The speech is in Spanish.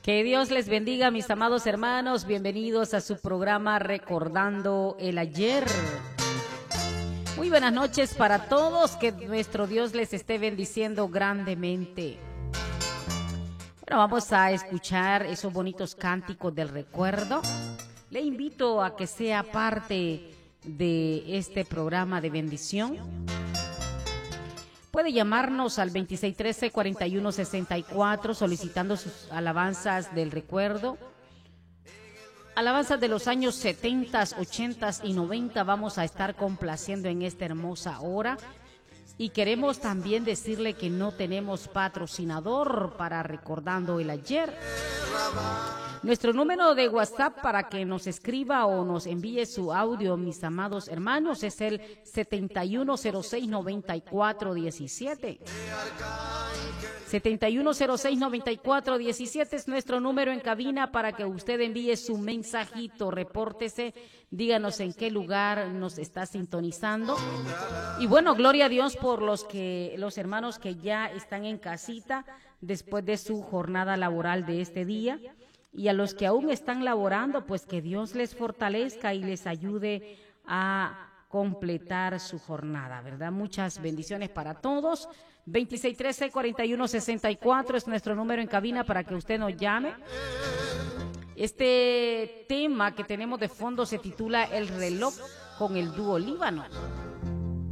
Que Dios les bendiga, mis amados hermanos. Bienvenidos a su programa Recordando el Ayer. Muy buenas noches para todos. Que nuestro Dios les esté bendiciendo grandemente. Bueno, vamos a escuchar esos bonitos cánticos del recuerdo. Le invito a que sea parte de este programa de bendición. Puede llamarnos al 2613-4164 solicitando sus alabanzas del recuerdo. Alabanzas de los años 70, 80 y 90 vamos a estar complaciendo en esta hermosa hora. Y queremos también decirle que no tenemos patrocinador para Recordando el Ayer. Nuestro número de WhatsApp para que nos escriba o nos envíe su audio, mis amados hermanos, es el 7106-9417. 7106-9417 es nuestro número en cabina para que usted envíe su mensajito, repórtese, díganos en qué lugar nos está sintonizando. Y bueno, gloria a Dios por los hermanos que ya están en casita después de su jornada laboral de este día. Y a los que aún están laborando, pues que Dios les fortalezca y les ayude a completar su jornada, ¿verdad? Muchas bendiciones para todos. 2613-4164 es nuestro número en cabina para que usted nos llame. Este tema que tenemos de fondo se titula El reloj con el dúo Líbano.